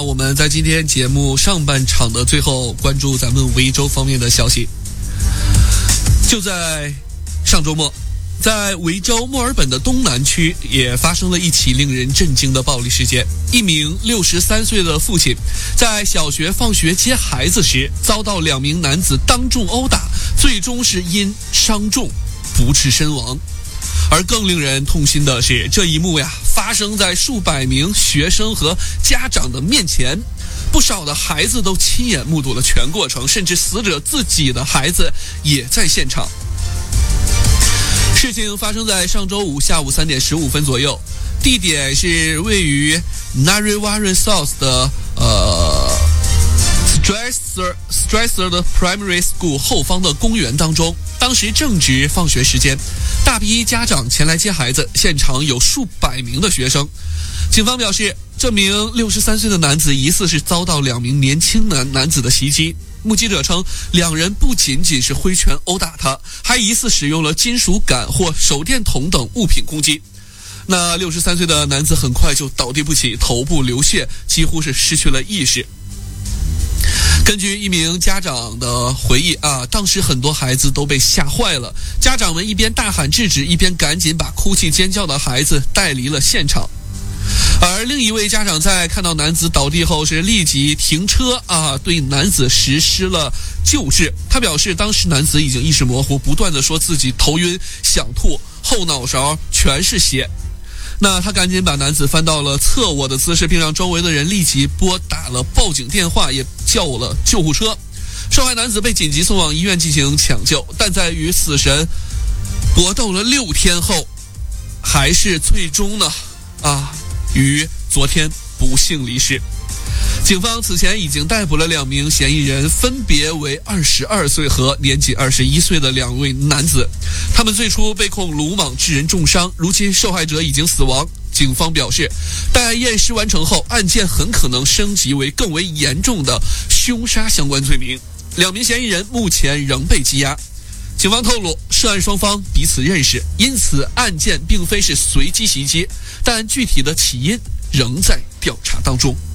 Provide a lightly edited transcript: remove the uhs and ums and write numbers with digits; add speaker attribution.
Speaker 1: 我们在今天节目上半场的最后关注咱们维州方面的消息。就在上周末，在维州墨尔本的东南区也发生了一起令人震惊的暴力事件。一名63岁的父亲在小学放学接孩子时，遭到2名男子当众殴打，最终是因伤重不治身亡。而更令人痛心的是，这一幕发生在数百名学生和家长的面前，不少的孩子都亲眼目睹了全过程，甚至死者自己的孩子也在现场。事情发生在上周五下午3点15分左右，地点是位于 Narre South 的Strathard Primary School 后方的公园当中。当时正值放学时间，大批家长前来接孩子，现场有数百名的学生。警方表示，这名63岁的男子疑似是遭到2名年轻男子的袭击。目击者称，2人不仅仅是挥拳殴打他，还疑似使用了金属杆或手电筒等物品攻击。那63岁的男子很快就倒地不起，头部流血，几乎是失去了意识。根据一名家长的回忆当时很多孩子都被吓坏了，家长们一边大喊制止，一边赶紧把哭泣尖叫的孩子带离了现场。而另一位家长在看到男子倒地后是立即停车对男子实施了救治。他表示，当时男子已经意识模糊，不断地说自己头晕想吐，后脑勺全是血。那他赶紧把男子翻到了侧卧的姿势，并让周围的人立即拨打了报警电话，也叫了救护车。受害男子被紧急送往医院进行抢救，但在与死神搏斗了6天后，还是最终于昨天不幸离世。警方此前已经逮捕了2名嫌疑人，分别为22岁和年仅21岁的2位男子。他们最初被控鲁莽致人重伤，如今受害者已经死亡。警方表示，待验尸完成后，案件很可能升级为更为严重的凶杀相关罪名。2名嫌疑人目前仍被羁押。警方透露，涉案双方彼此认识，因此案件并非是随机袭击，但具体的起因仍在调查当中。